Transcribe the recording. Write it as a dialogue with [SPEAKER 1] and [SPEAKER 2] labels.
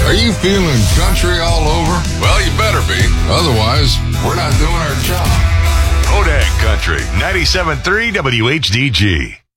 [SPEAKER 1] Are you feeling country all over? Well, you better be. Otherwise, we're not doing our job.
[SPEAKER 2] Kodak Country, 97.3 WHDG.